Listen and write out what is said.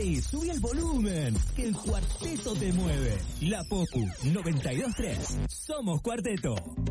Vení, subí el volumen, que el cuarteto te mueve. La Popu 92.3. Somos Cuarteto.